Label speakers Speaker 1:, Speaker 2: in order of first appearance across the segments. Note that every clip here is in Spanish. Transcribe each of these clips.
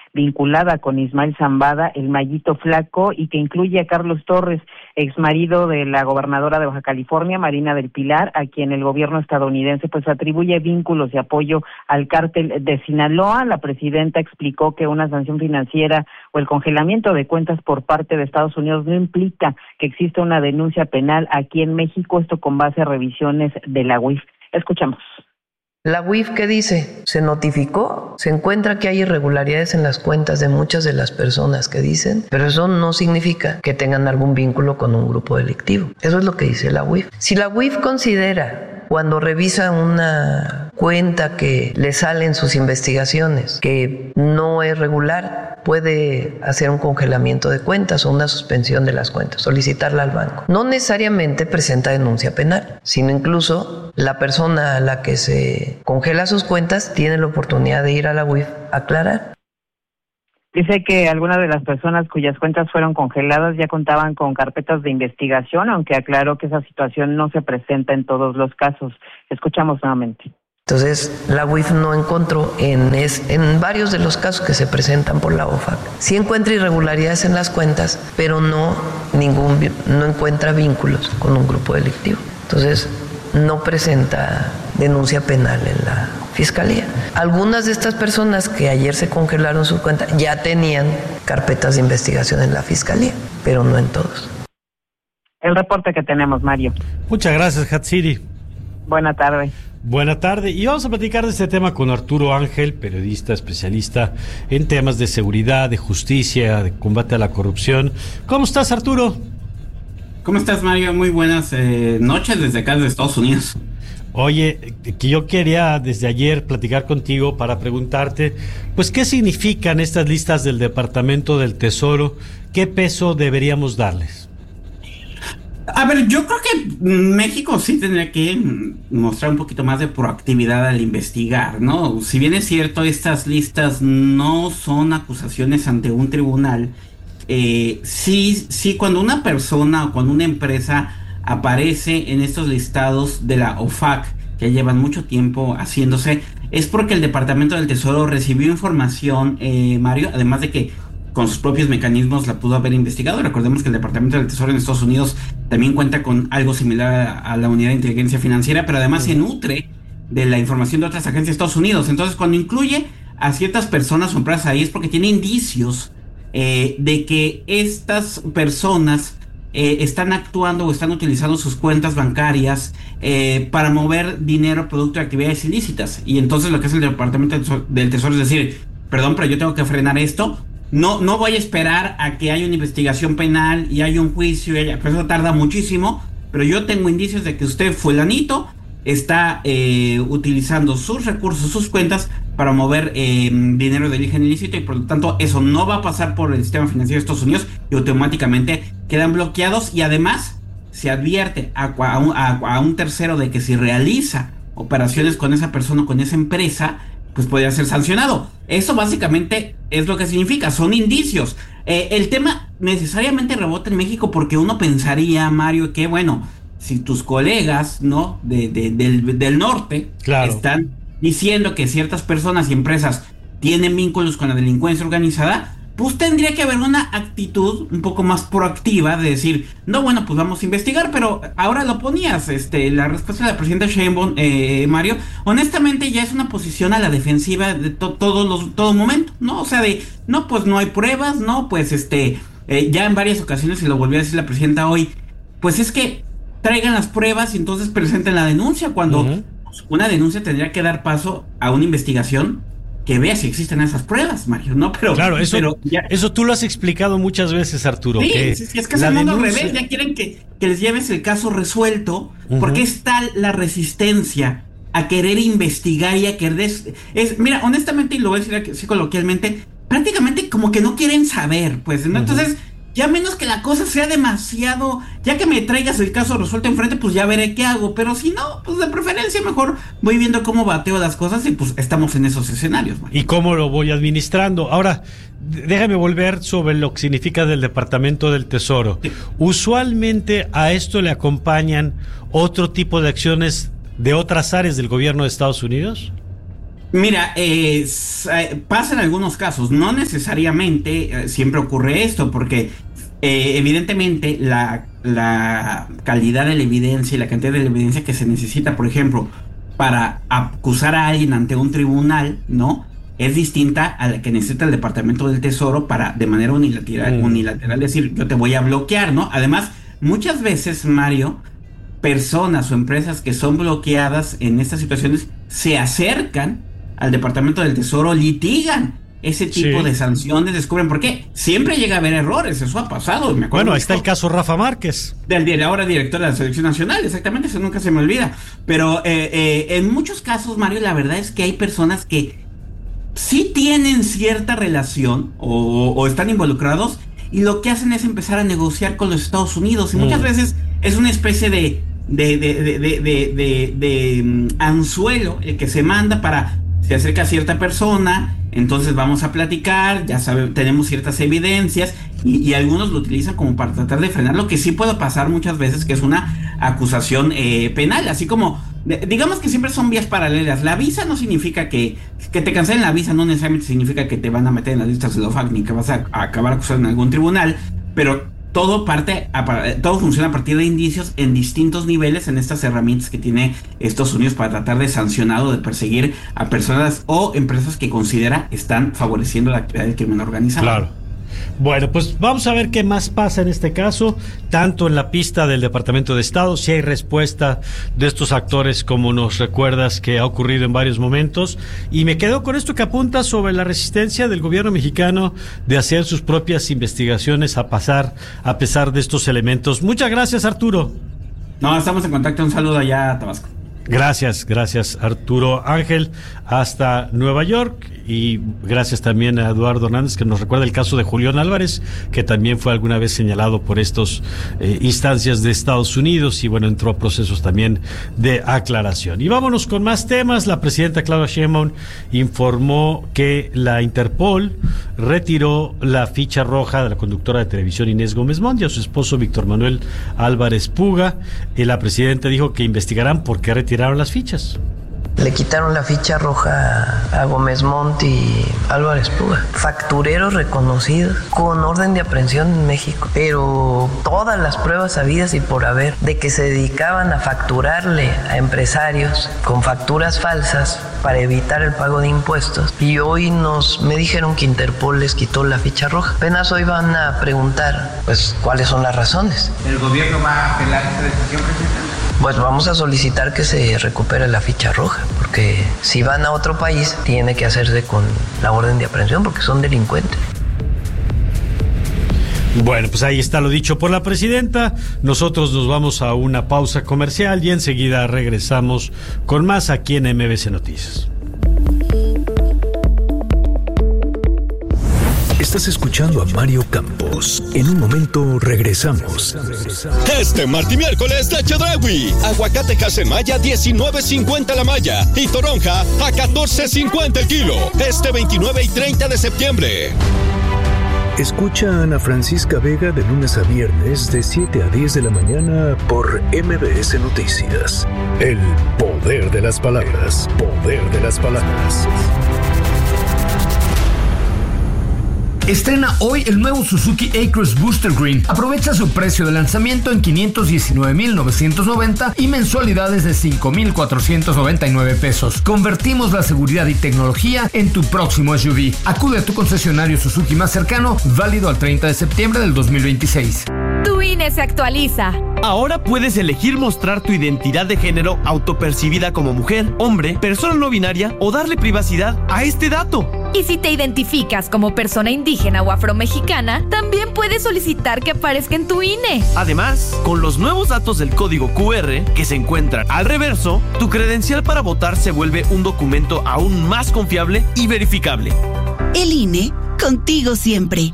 Speaker 1: vinculada con Ismael Zambada, el Mayito Flaco, y que incluye a Carlos Torres, exmarido de la gobernadora de Baja California, Marina del Pilar, a quien el gobierno estadounidense pues atribuye vínculos y apoyo al cártel de Sinaloa. La presidenta explicó que una sanción financiera o el congelamiento de cuentas por parte de Estados Unidos no implica que exista una denuncia penal aquí en México, esto con base a revisiones de la UIF. Escuchamos.
Speaker 2: La UIF, ¿qué dice? Se notificó, se encuentra que hay irregularidades en las cuentas de muchas de las personas que dicen, pero eso no significa que tengan algún vínculo con un grupo delictivo. Eso es lo que dice la UIF. Si la UIF considera, cuando revisa una cuenta que le sale en sus investigaciones, que no es regular, puede hacer un congelamiento de cuentas o una suspensión de las cuentas, solicitarla al banco. No necesariamente presenta denuncia penal, sino incluso la persona a la que se congela sus cuentas tiene la oportunidad de ir a la UIF a aclarar.
Speaker 1: Dice que algunas de las personas cuyas cuentas fueron congeladas ya contaban con carpetas de investigación, aunque aclaró que esa situación no se presenta en todos los casos. Escuchamos nuevamente.
Speaker 2: Entonces, la UIF no encontró en varios de los casos que se presentan por la OFAC. Sí encuentra irregularidades en las cuentas, pero no encuentra vínculos con un grupo delictivo. Entonces, no presenta denuncia penal en la Fiscalía. Algunas de estas personas que ayer se congelaron su cuenta ya tenían carpetas de investigación en la Fiscalía, pero no en todos.
Speaker 1: El reporte que tenemos, Mario.
Speaker 3: Muchas gracias, Hatsiri.
Speaker 1: Buena tarde.
Speaker 3: Buena tarde, y vamos a platicar de este tema con Arturo Ángel, periodista especialista en temas de seguridad, de justicia, de combate a la corrupción. ¿Cómo estás, Arturo?
Speaker 4: ¿Cómo estás, Mario? Muy buenas noches desde acá, desde Estados Unidos.
Speaker 3: Oye, que yo quería desde ayer platicar contigo para preguntarte, pues, ¿qué significan estas listas del Departamento del Tesoro? ¿Qué peso deberíamos darles?
Speaker 4: A ver, yo creo que México sí tendría que mostrar un poquito más de proactividad al investigar, ¿no? Si bien es cierto, estas listas no son acusaciones ante un tribunal, sí, cuando una persona o cuando una empresa aparece en estos listados de la OFAC, que llevan mucho tiempo haciéndose, es porque el Departamento del Tesoro recibió información, Mario, además de que con sus propios mecanismos la pudo haber investigado. Recordemos que el Departamento del Tesoro en Estados Unidos también cuenta con algo similar a la Unidad de Inteligencia Financiera, pero además se nutre de la información de otras agencias de Estados Unidos. Entonces, cuando incluye a ciertas personas o empresas ahí, es porque tiene indicios de que estas personas están actuando o están utilizando sus cuentas bancarias para mover dinero producto de actividades ilícitas. Y entonces lo que hace el Departamento del Tesoro es decir, perdón, pero yo tengo que frenar esto. No voy a esperar a que haya una investigación penal y haya un juicio, pues eso tarda muchísimo, pero yo tengo indicios de que usted, fulanito, está utilizando sus recursos, sus cuentas para mover dinero de origen ilícito, y por lo tanto eso no va a pasar por el sistema financiero de Estados Unidos y automáticamente quedan bloqueados. Y además se advierte a un tercero de que si realiza operaciones con esa persona o con esa empresa, pues podría ser sancionado. Eso básicamente es lo que significa, son indicios. El tema necesariamente rebota en México porque uno pensaría, Mario, que bueno, si tus colegas, ¿no?, del norte, claro, están diciendo que ciertas personas y empresas tienen vínculos con la delincuencia organizada, pues tendría que haber una actitud un poco más proactiva de decir, no, bueno, pues vamos a investigar. Pero ahora lo ponías, la respuesta de la presidenta Sheinbaum, Mario, honestamente ya es una posición a la defensiva de todo momento, ¿no? O sea, de, no, pues no hay pruebas, no, pues ya en varias ocasiones, y lo volvió a decir la presidenta hoy, pues es que traigan las pruebas y entonces presenten la denuncia, cuando una denuncia tendría que dar paso a una investigación que vea si existen esas pruebas, Mario, ¿no? Pero
Speaker 3: claro, eso tú lo has explicado muchas veces, Arturo.
Speaker 4: Sí, es que es el mundo al revés, ya quieren que les lleves el caso resuelto, porque es tal la resistencia a querer investigar y a querer... mira, honestamente, y lo voy a decir así coloquialmente, prácticamente como que no quieren saber, pues, ¿no? Entonces, ya menos que la cosa sea demasiado, ya que me traigas el caso resuelto enfrente, pues ya veré qué hago, pero si no, pues de preferencia mejor voy viendo cómo bateo las cosas y pues estamos en esos escenarios, man.
Speaker 3: ¿Y cómo lo voy administrando? Ahora, déjame volver sobre lo que significa del Departamento del Tesoro. Sí. Usualmente a esto le acompañan otro tipo de acciones de otras áreas del gobierno de Estados Unidos.
Speaker 4: Mira, pasa en algunos casos, no necesariamente siempre ocurre esto, porque evidentemente la calidad de la evidencia y la cantidad de la evidencia que se necesita, por ejemplo, para acusar a alguien ante un tribunal, ¿no?, es distinta a la que necesita el Departamento del Tesoro para de manera unilateral decir, yo te voy a bloquear, ¿no? Además, muchas veces, Mario, personas o empresas que son bloqueadas en estas situaciones se acercan al Departamento del Tesoro, litigan ese tipo de sanciones, descubren por qué. Siempre llega a haber errores, eso ha pasado. Me acuerdo,
Speaker 3: bueno, ahí está el caso Rafa Márquez.
Speaker 4: Ahora director de la Selección Nacional, exactamente, eso nunca se me olvida. Pero en muchos casos, Mario, la verdad es que hay personas que sí tienen cierta relación o están involucrados y lo que hacen es empezar a negociar con los Estados Unidos y muchas veces es una especie de anzuelo el que se manda para se acerca a cierta persona, entonces vamos a platicar, ya tenemos ciertas evidencias y algunos lo utilizan como para tratar de frenar lo que sí puede pasar muchas veces, que es una acusación penal, así como digamos que siempre son vías paralelas. La visa no significa que te cancelen la visa, no necesariamente significa que te van a meter en las listas de OFAC ni que vas a acabar acusado en algún tribunal, pero todo funciona a partir de indicios en distintos niveles en estas herramientas que tiene Estados Unidos para tratar de sancionar o de perseguir a personas o empresas que considera están favoreciendo la actividad del crimen organizado.
Speaker 3: Claro. Bueno, pues vamos a ver qué más pasa en este caso, tanto en la pista del Departamento de Estado, si hay respuesta de estos actores, como nos recuerdas que ha ocurrido en varios momentos. Y me quedo con esto que apunta sobre la resistencia del gobierno mexicano de hacer sus propias investigaciones a pesar de estos elementos. Muchas gracias, Arturo.
Speaker 4: No, estamos en contacto. Un saludo allá a Tabasco.
Speaker 3: Gracias, Arturo Ángel, hasta Nueva York, y gracias también a Eduardo Hernández, que nos recuerda el caso de Julián Álvarez, que también fue alguna vez señalado por estos instancias de Estados Unidos y bueno, entró a procesos también de aclaración. Y vámonos con más temas. La presidenta Claudia Sheinbaum informó que la Interpol retiró la ficha roja de la conductora de televisión Inés Gómez Montt y a su esposo Víctor Manuel Álvarez Puga. La presidenta dijo que investigarán por qué retiraron las fichas.
Speaker 2: Le quitaron la ficha roja a Gómez Montt y Álvarez Puga, factureros reconocidos con orden de aprehensión en México, pero todas las pruebas habidas y por haber de que se dedicaban a facturarle a empresarios con facturas falsas para evitar el pago de impuestos, y hoy me dijeron que Interpol les quitó la ficha roja. Apenas hoy van a preguntar pues cuáles son las razones.
Speaker 5: ¿El gobierno va a apelar esta decisión, presidente?
Speaker 2: Pues vamos a solicitar que se recupere la ficha roja, porque si van a otro país tiene que hacerse con la orden de aprehensión porque son delincuentes.
Speaker 3: Bueno, pues ahí está lo dicho por la presidenta. Nosotros nos vamos a una pausa comercial y enseguida regresamos con más aquí en MBC Noticias.
Speaker 6: Estás escuchando a Mario Campos. En un momento regresamos.
Speaker 7: Este martes y miércoles de Chedraui. Aguacate Casemaya 19.50 la malla y toronja a 14.50 el kilo. Este 29 y 30 de septiembre.
Speaker 6: Escucha a Ana Francisca Vega de lunes a viernes de 7 a 10 de la mañana por MBS Noticias. El poder de las palabras. Poder de las palabras.
Speaker 8: Estrena hoy el nuevo Suzuki A-Cross Booster Green. Aprovecha su precio de lanzamiento en 519,990 y mensualidades de 5,499 pesos. Convertimos la seguridad y tecnología en tu próximo SUV. Acude a tu concesionario Suzuki más cercano, válido al 30 de septiembre del 2026.
Speaker 9: Tu INE se actualiza.
Speaker 10: Ahora puedes elegir mostrar tu identidad de género autopercibida como mujer, hombre, persona no binaria o darle privacidad a este dato.
Speaker 9: Y si te identificas como persona indígena o afromexicana, también puedes solicitar que aparezca en tu INE.
Speaker 10: Además, con los nuevos datos del código QR que se encuentran al reverso, tu credencial para votar se vuelve un documento aún más confiable y verificable.
Speaker 11: El INE, contigo siempre.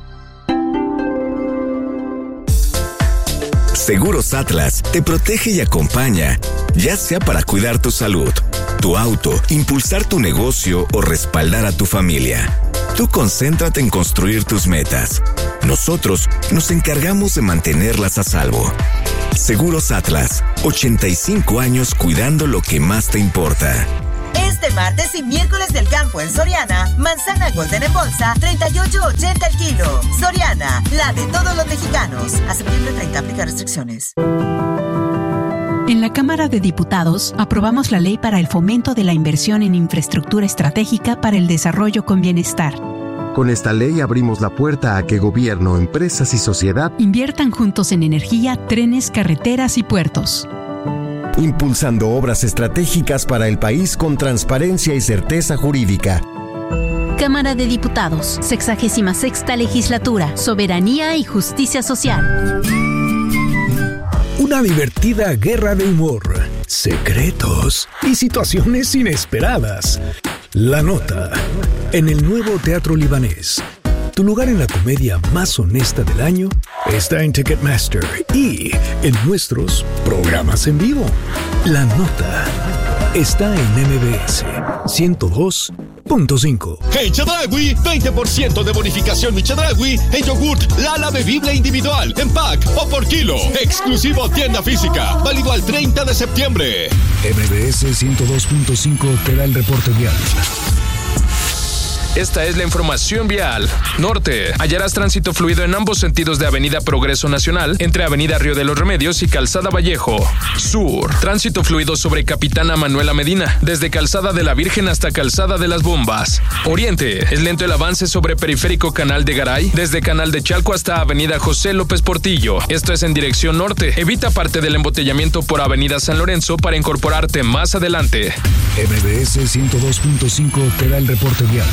Speaker 12: Seguros Atlas te protege y acompaña, ya sea para cuidar tu salud, tu auto, impulsar tu negocio o respaldar a tu familia. Tú concéntrate en construir tus metas. Nosotros nos encargamos de mantenerlas a salvo. Seguros Atlas, 85 años cuidando lo que más te importa.
Speaker 11: Este
Speaker 13: Este martes y miércoles del campo en Soriana, manzana Golden en bolsa, 38.80 el kilo. Soriana, la de todos los mexicanos. A septiembre 30 aplica restricciones.
Speaker 14: En la Cámara de Diputados aprobamos la ley para el fomento de la inversión en infraestructura estratégica para el desarrollo con bienestar.
Speaker 15: Con esta ley abrimos la puerta a que gobierno, empresas y sociedad
Speaker 14: inviertan juntos en energía, trenes, carreteras y puertos.
Speaker 15: Impulsando obras estratégicas para el país con transparencia y certeza jurídica.
Speaker 16: Cámara de Diputados, 66ª Legislatura, Soberanía y Justicia Social.
Speaker 6: Una divertida guerra de humor, secretos y situaciones inesperadas. La Nota, en el nuevo Teatro Libanés. Tu lugar en la comedia más honesta del año está en Ticketmaster y en nuestros programas en vivo. La Nota está en MBS 102.5.
Speaker 7: En Chedraui, 20% de bonificación Chedraui en yogurt Lala bebible individual, en pack o por kilo. Exclusivo tienda física, válido al 30 de septiembre.
Speaker 6: MBS 102.5 te da el reporte vial.
Speaker 17: Esta es la información vial. Norte, hallarás tránsito fluido en ambos sentidos de Avenida Progreso Nacional, entre Avenida Río de los Remedios y Calzada Vallejo. Sur, tránsito fluido sobre Capitana Manuela Medina, desde Calzada de la Virgen hasta Calzada de las Bombas. Oriente, es lento el avance sobre Periférico Canal de Garay, desde Canal de Chalco hasta Avenida José López Portillo. Esto es en dirección norte. Evita parte del embotellamiento por Avenida San Lorenzo para incorporarte más adelante.
Speaker 6: MBS 102.5 te da el reporte vial.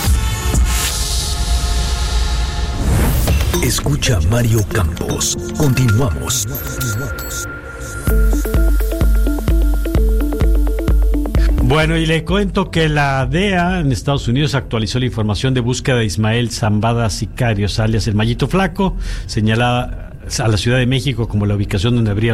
Speaker 6: Escucha Mario Campos. Continuamos.
Speaker 3: Bueno, y le cuento que la DEA en Estados Unidos actualizó la información de búsqueda de Ismael Zambada Sicarios, alias el Mallito Flaco, señalada a la Ciudad de México como la ubicación donde habría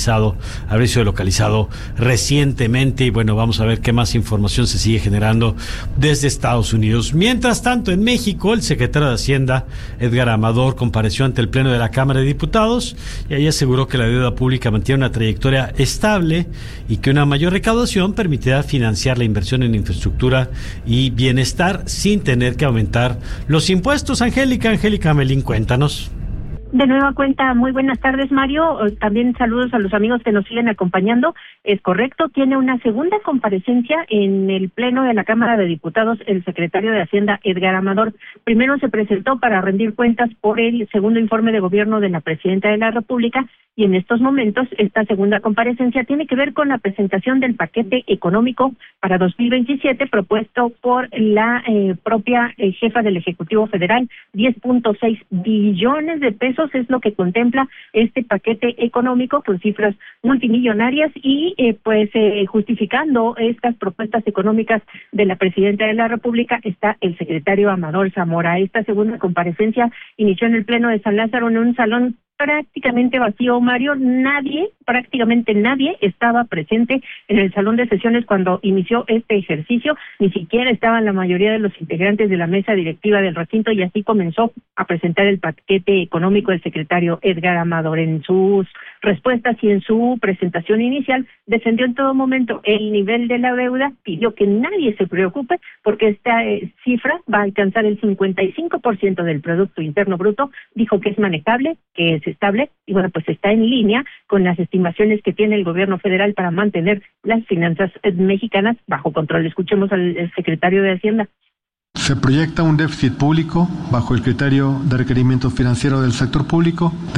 Speaker 3: sido localizado recientemente. Y bueno, vamos a ver qué más información se sigue generando desde Estados Unidos. Mientras tanto, en México, el secretario de Hacienda, Edgar Amador, compareció ante el Pleno de la Cámara de Diputados y ahí aseguró que la deuda pública mantiene una trayectoria estable y que una mayor recaudación permitirá financiar la inversión en infraestructura y bienestar sin tener que aumentar los impuestos. Angélica Melín, cuéntanos.
Speaker 18: De nueva cuenta, muy buenas tardes, Mario. También saludos a los amigos que nos siguen acompañando. Es correcto, tiene una segunda comparecencia en el Pleno de la Cámara de Diputados el secretario de Hacienda, Edgar Amador. Primero se presentó para rendir cuentas por el segundo informe de gobierno de la Presidenta de la República y en estos momentos esta segunda comparecencia tiene que ver con la presentación del paquete económico para 2027 propuesto por la propia jefa del Ejecutivo Federal. 10.6 billones de pesos es lo que contempla este paquete económico con cifras multimillonarias y justificando estas propuestas económicas de la Presidenta de la República está el secretario Amador Zamora. Esta segunda comparecencia inició en el Pleno de San Lázaro en un salón prácticamente vacío, Mario. Prácticamente nadie estaba presente en el salón de sesiones cuando inició este ejercicio, ni siquiera estaban la mayoría de los integrantes de la mesa directiva del recinto y así comenzó a presentar el paquete económico el secretario Edgar Amador. En sus respuestas y en su presentación inicial defendió en todo momento el nivel de la deuda, pidió que nadie se preocupe porque esta cifra va a alcanzar el 55% del Producto Interno Bruto, dijo que es manejable, que es estable y bueno, pues está en línea con las estimaciones que tiene el gobierno federal para mantener las finanzas mexicanas bajo control. Escuchemos al secretario de Hacienda.
Speaker 19: Se proyecta un déficit público bajo el criterio de requerimiento financiero del sector público de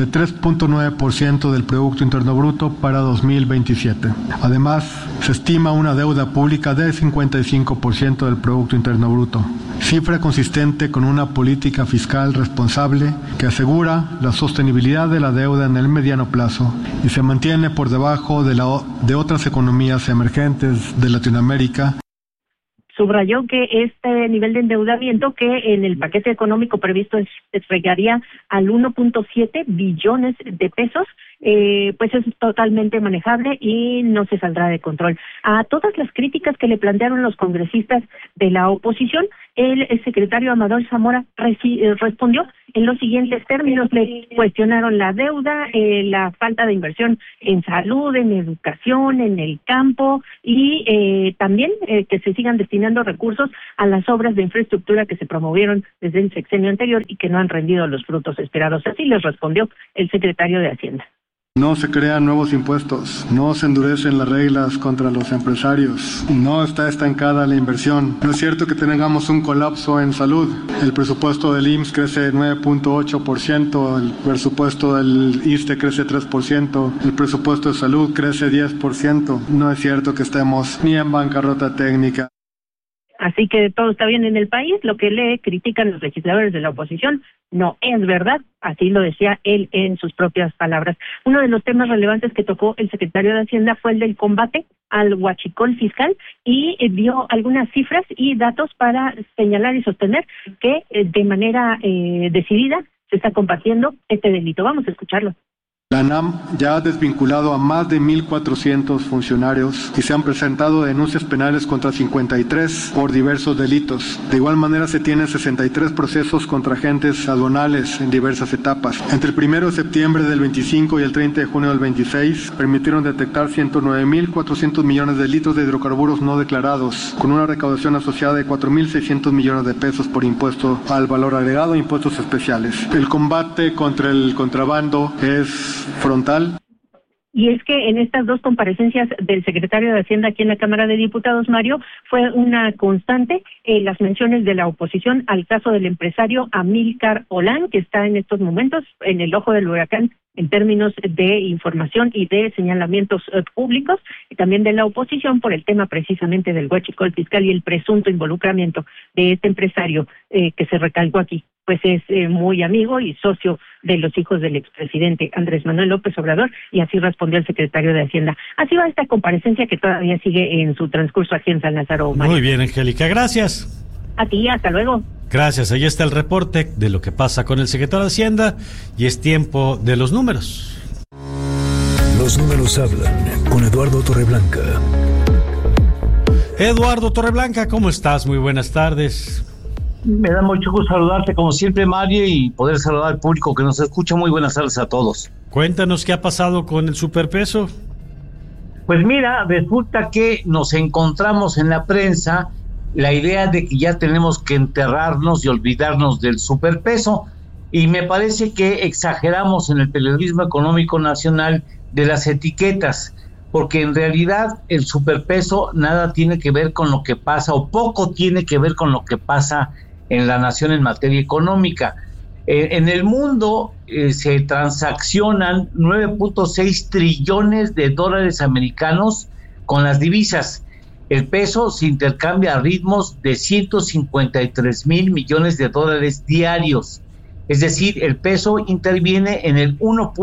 Speaker 19: 3.9% del Producto Interno Bruto para 2027. Además, se estima una deuda pública de 55% del Producto Interno Bruto, cifra consistente con una política fiscal responsable que asegura la sostenibilidad de la deuda en el mediano plazo y se mantiene por debajo de otras economías emergentes de Latinoamérica.
Speaker 18: Subrayó que este nivel de endeudamiento que en el paquete económico previsto llegaría al 1.7 billones de pesos, pues es totalmente manejable y no se saldrá de control. A todas las críticas que le plantearon los congresistas de la oposición, el secretario Amador Zamora respondió en los siguientes términos. Le cuestionaron la deuda, la falta de inversión en salud, en educación, en el campo y también que se sigan destinando recursos a las obras de infraestructura que se promovieron desde el sexenio anterior y que no han rendido los frutos esperados. Así les respondió el secretario de Hacienda.
Speaker 19: No se crean nuevos impuestos, no se endurecen las reglas contra los empresarios, no está estancada la inversión. No es cierto que tengamos un colapso en salud. El presupuesto del IMSS crece 9.8%, el presupuesto del ISSSTE crece 3%, el presupuesto de salud crece 10%. No es cierto que estemos ni en bancarrota técnica.
Speaker 18: Así que todo está bien en el país. Lo que le critican los legisladores de la oposición no es verdad, así lo decía él en sus propias palabras. Uno de los temas relevantes que tocó el secretario de Hacienda fue el del combate al huachicol fiscal y dio algunas cifras y datos para señalar y sostener que de manera decidida se está combatiendo este delito. Vamos a escucharlo.
Speaker 19: La ANAM ya ha desvinculado a más de 1,400 funcionarios y se han presentado denuncias penales contra 53 por diversos delitos. De igual manera se tienen 63 procesos contra agentes aduanales en diversas etapas. Entre el 1 de septiembre del 25 y el 30 de junio del 26 permitieron detectar 109.400 millones de litros de hidrocarburos no declarados, con una recaudación asociada de 4.600 millones de pesos por impuesto al valor agregado e impuestos especiales. El combate contra el contrabando es frontal.
Speaker 18: Y es que en estas dos comparecencias del secretario de Hacienda aquí en la Cámara de Diputados, Mario, fue una constante las menciones de la oposición al caso del empresario Amílcar Olán, que está en estos momentos en el ojo del huracán en términos de información y de señalamientos públicos, y también de la oposición por el tema precisamente del huachicol fiscal y el presunto involucramiento de este empresario que se recalcó aquí. Pues es muy amigo y socio de los hijos del expresidente Andrés Manuel López Obrador, y así respondió el secretario de Hacienda. Así va esta comparecencia que todavía sigue en su transcurso aquí en San Lázaro. Mario.
Speaker 3: Muy bien, Angélica, gracias.
Speaker 18: A ti, hasta luego.
Speaker 3: Gracias, ahí está el reporte de lo que pasa con el secretario de Hacienda y es tiempo de los números.
Speaker 6: Los números hablan con Eduardo Torreblanca.
Speaker 3: Eduardo Torreblanca, ¿cómo estás? Muy buenas tardes.
Speaker 20: Me da mucho gusto saludarte como siempre, Mario, y poder saludar al público que nos escucha. Muy buenas tardes a todos.
Speaker 3: Cuéntanos qué ha pasado con el superpeso.
Speaker 20: Pues mira, resulta que nos encontramos en la prensa la idea de que ya tenemos que enterrarnos y olvidarnos del superpeso, y me parece que exageramos en el periodismo económico nacional de las etiquetas, porque en realidad el superpeso nada tiene que ver con lo que pasa, o poco tiene que ver con lo que pasa en la nación en materia económica. En el mundo se transaccionan 9.6 trillones de dólares americanos con las divisas. El peso se intercambia a ritmos de 153 mil millones de dólares diarios. Es decir, el peso interviene en el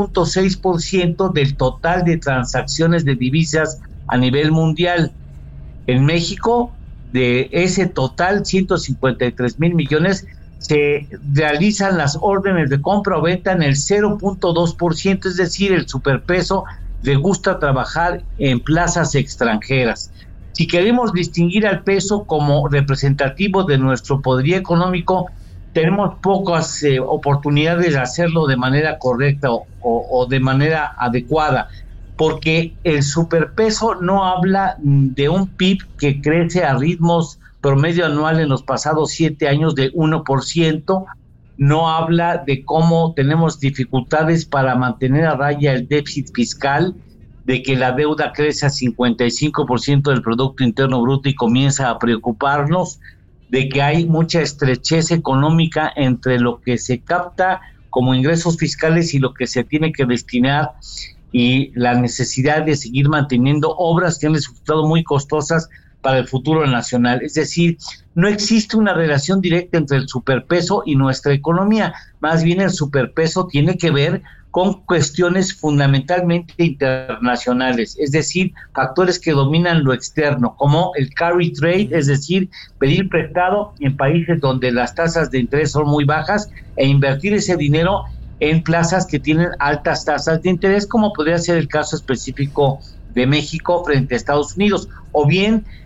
Speaker 20: 1.6% del total de transacciones de divisas a nivel mundial. En México, de ese total, 153 mil millones, se realizan las órdenes de compra o venta en el 0.2%, es decir, el superpeso le gusta trabajar en plazas extranjeras. Si queremos distinguir al peso como representativo de nuestro poderío económico, tenemos pocas oportunidades de hacerlo de manera correcta o de manera adecuada, porque el superpeso no habla de un PIB que crece a ritmos promedio anual en los pasados 7 años de 1%, no habla de cómo tenemos dificultades para mantener a raya el déficit fiscal, de que la deuda crece a 55% del Producto Interno Bruto y comienza a preocuparnos, de que hay mucha estrechez económica entre lo que se capta como ingresos fiscales y lo que se tiene que destinar, y la necesidad de seguir manteniendo obras que han resultado muy costosas para el futuro nacional. Es decir, no existe una relación directa entre el superpeso y nuestra economía, más bien el superpeso tiene que ver con cuestiones fundamentalmente internacionales, es decir, factores que dominan lo externo, como el carry trade, es decir, pedir prestado en países donde las tasas de interés son muy bajas e invertir ese dinero en plazas que tienen altas tasas de interés, como podría ser el caso específico de México frente a Estados Unidos, o bien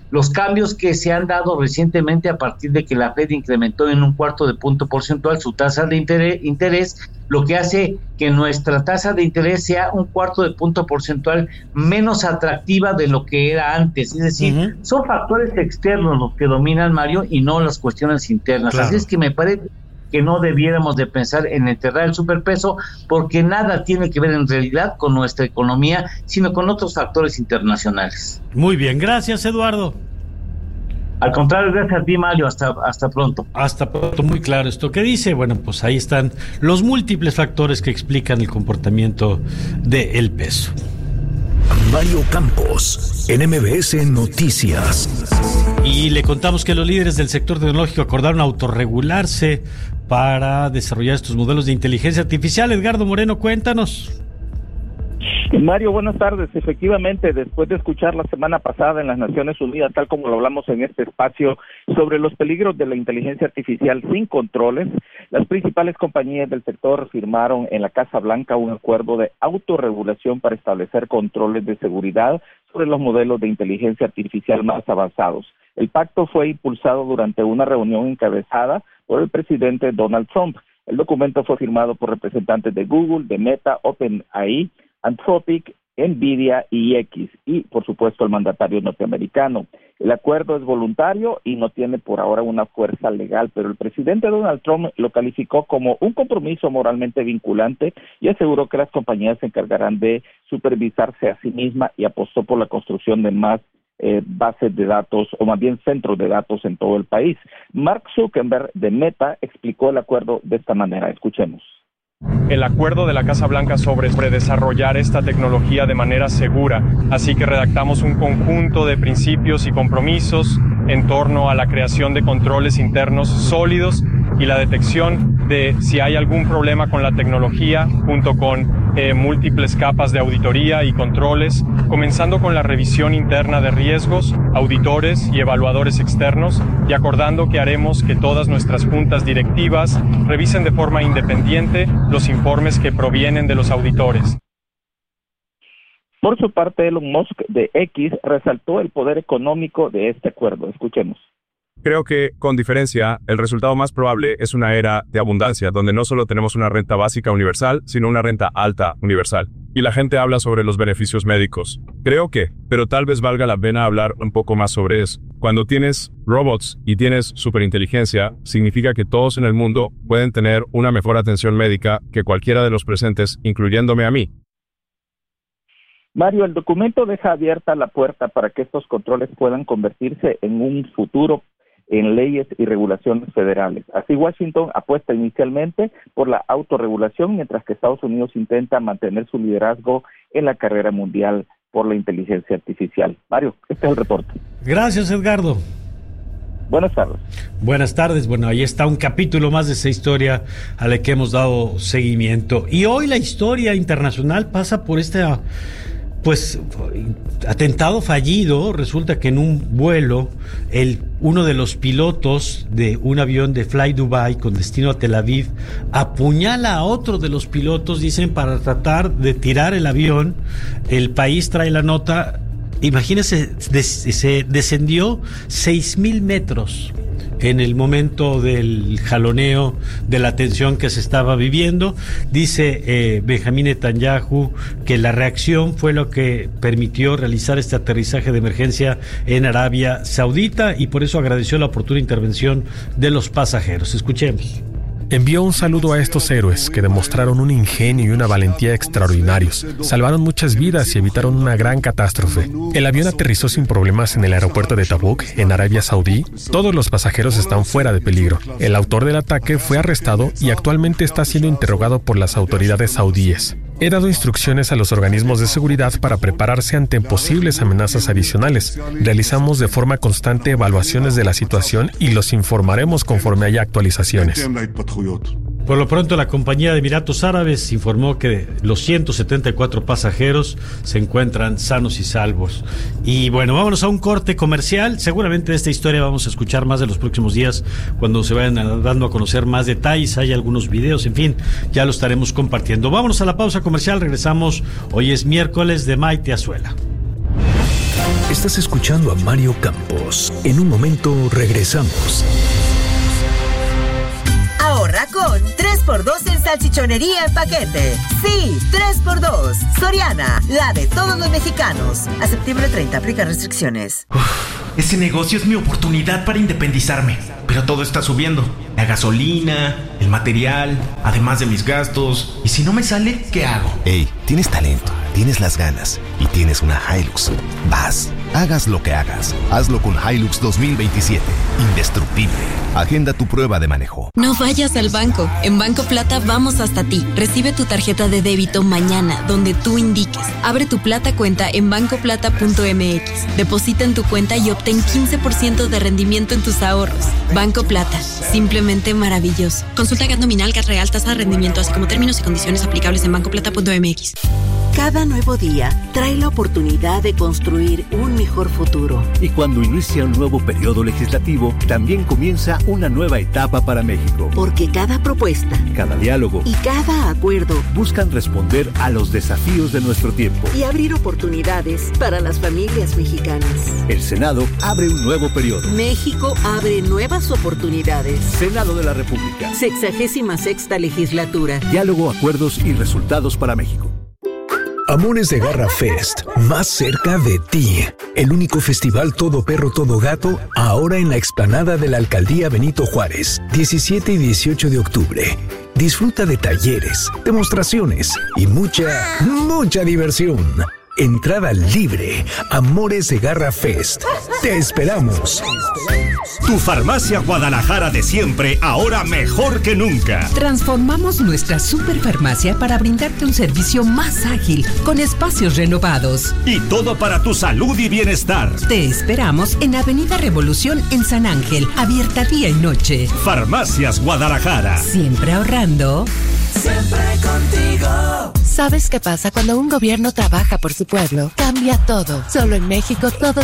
Speaker 20: Los cambios que se han dado recientemente a partir de que la Fed incrementó en 0.25 punto porcentual su tasa de interés, lo que hace que nuestra tasa de interés sea 0.25 punto porcentual menos atractiva de lo que era antes. Es decir, son factores externos los que dominan, Mario, y no las cuestiones internas. Claro. Así es que me parece que no debiéramos de pensar en enterrar el superpeso, porque nada tiene que ver en realidad con nuestra economía, sino con otros factores internacionales.
Speaker 3: Muy bien, gracias, Eduardo.
Speaker 20: Al contrario, gracias a ti, Mario, hasta pronto.
Speaker 3: Hasta pronto, muy claro esto que dice. Bueno, pues ahí están los múltiples factores que explican el comportamiento del peso.
Speaker 6: Mario Campos, en MBS Noticias.
Speaker 3: Y le contamos que los líderes del sector tecnológico acordaron autorregularse para desarrollar estos modelos de inteligencia artificial. Edgardo Moreno, cuéntanos.
Speaker 21: Mario, buenas tardes. Efectivamente, después de escuchar la semana pasada en las Naciones Unidas, tal como lo hablamos en este espacio, sobre los peligros de la inteligencia artificial sin controles, las principales compañías del sector firmaron en la Casa Blanca un acuerdo de autorregulación para establecer controles de seguridad sobre los modelos de inteligencia artificial más avanzados. El pacto fue impulsado durante una reunión encabezada por el presidente Donald Trump. El documento fue firmado por representantes de Google, de Meta, OpenAI, Anthropic, Nvidia y X, y por supuesto el mandatario norteamericano. El acuerdo es voluntario y no tiene por ahora una fuerza legal, pero el presidente Donald Trump lo calificó como un compromiso moralmente vinculante y aseguró que las compañías se encargarán de supervisarse a sí mismas y apostó por la construcción de más bases de datos, o más bien centros de datos en todo el país. Mark Zuckerberg de Meta explicó el acuerdo de esta manera. Escuchemos.
Speaker 22: El acuerdo de la Casa Blanca sobre desarrollar esta tecnología de manera segura, así que redactamos un conjunto de principios y compromisos en torno a la creación de controles internos sólidos y la detección de si hay algún problema con la tecnología, junto con múltiples capas de auditoría y controles, comenzando con la revisión interna de riesgos, auditores y evaluadores externos, y acordando que haremos que todas nuestras juntas directivas revisen de forma independiente los informes que provienen de los auditores.
Speaker 21: Por su parte, Elon Musk de X resaltó el poder económico de este acuerdo. Escuchemos.
Speaker 23: Creo que, con diferencia, el resultado más probable es una era de abundancia, donde no solo tenemos una renta básica universal, sino una renta alta universal. Y la gente habla sobre los beneficios médicos. Creo que, pero tal vez valga la pena hablar un poco más sobre eso. Cuando tienes robots y tienes superinteligencia, significa que todos en el mundo pueden tener una mejor atención médica que cualquiera de los presentes, incluyéndome a mí.
Speaker 21: Mario, el documento deja abierta la puerta para que estos controles puedan convertirse en un futuro en leyes y regulaciones federales. Así, Washington apuesta inicialmente por la autorregulación, mientras que Estados Unidos intenta mantener su liderazgo en la carrera mundial por la inteligencia artificial. Mario, este es el reporte.
Speaker 3: Gracias, Edgardo.
Speaker 21: Buenas tardes.
Speaker 3: Buenas tardes. Bueno, ahí está un capítulo más de esa historia a la que hemos dado seguimiento. Y hoy la historia internacional pasa por atentado fallido. Resulta que en un vuelo, uno de los pilotos de un avión de Fly Dubai con destino a Tel Aviv apuñala a otro de los pilotos, dicen, para tratar de tirar el avión. El país trae la nota. Imagínense, se descendió 6,000 metros en el momento del jaloneo, de la tensión que se estaba viviendo. Dice Benjamín Netanyahu que la reacción fue lo que permitió realizar este aterrizaje de emergencia en Arabia Saudita, y por eso agradeció la oportuna intervención de los pasajeros. Escuchemos.
Speaker 24: Envió un saludo a estos héroes que demostraron un ingenio y una valentía extraordinarios. Salvaron muchas vidas y evitaron una gran catástrofe. El avión aterrizó sin problemas en el aeropuerto de Tabuk, en Arabia Saudí. Todos los pasajeros están fuera de peligro. El autor del ataque fue arrestado y actualmente está siendo interrogado por las autoridades saudíes. He dado instrucciones a los organismos de seguridad para prepararse ante posibles amenazas adicionales. Realizamos de forma constante evaluaciones de la situación y los informaremos conforme haya actualizaciones.
Speaker 3: Por lo pronto, la compañía de Emiratos Árabes informó que los 174 pasajeros se encuentran sanos y salvos. Y bueno, vámonos a un corte comercial. Seguramente de esta historia vamos a escuchar más de los próximos días cuando se vayan dando a conocer más detalles. Hay algunos videos, en fin, ya lo estaremos compartiendo. Vámonos a la pausa comercial, regresamos. Hoy es miércoles de Maite Azuela.
Speaker 6: Estás escuchando a Mario Campos. En un momento regresamos.
Speaker 13: Ahorra con 3x2 en salchichonería en paquete. Sí, 3x2. Soriana, la de todos los mexicanos. A septiembre 30, aplica restricciones.
Speaker 1: Ese negocio es mi oportunidad para independizarme. Pero todo está subiendo. La gasolina, el material, además de mis gastos. ¿Y si no me sale, qué hago?
Speaker 2: Ey, tienes talento, tienes las ganas y tienes una Hilux. Vas, hagas lo que hagas. Hazlo con Hilux 2027. Indestructible. Agenda tu prueba de manejo.
Speaker 4: No vayas al banco. En Banco Plata vamos hasta ti. Recibe tu tarjeta de débito mañana, donde tú indiques. Abre tu Plata cuenta en bancoplata.mx. Deposita en tu cuenta y obtén 15% de rendimiento en tus ahorros. Banco Plata. Simplemente maravilloso.
Speaker 5: Consulta GAT nominal, GAT real, tasa de rendimiento, así como términos y condiciones aplicables en bancoplata.mx.
Speaker 25: Cada nuevo día trae la oportunidad de construir un mejor futuro.
Speaker 26: Y cuando inicia un nuevo periodo legislativo, también comienza una nueva etapa para México.
Speaker 25: Porque cada propuesta,
Speaker 26: cada diálogo
Speaker 25: y cada acuerdo
Speaker 26: buscan responder a los desafíos de nuestro tiempo
Speaker 25: y abrir oportunidades para las familias mexicanas.
Speaker 26: El Senado abre un nuevo periodo.
Speaker 25: México abre nuevas oportunidades.
Speaker 26: Senado de la República.
Speaker 25: 66ª legislatura.
Speaker 26: Diálogo, acuerdos y resultados para México.
Speaker 6: Amores de Garra Fest, más cerca de ti. El único festival todo perro, todo gato, ahora en la explanada de la Alcaldía Benito Juárez, 17 y 18 de octubre. Disfruta de talleres, demostraciones y mucha diversión. Entrada libre. Amores de Garra Fest. Te esperamos.
Speaker 27: Tu farmacia Guadalajara de siempre, ahora mejor que nunca.
Speaker 28: Transformamos nuestra superfarmacia para brindarte un servicio más ágil, con espacios renovados.
Speaker 27: Y todo para tu salud y bienestar.
Speaker 28: Te esperamos en Avenida Revolución en San Ángel, abierta día y noche.
Speaker 27: Farmacias Guadalajara.
Speaker 28: Siempre ahorrando.
Speaker 29: Siempre contigo.
Speaker 30: ¿Sabes qué pasa cuando un gobierno trabaja por su pueblo? Cambia todo. Solo en México todo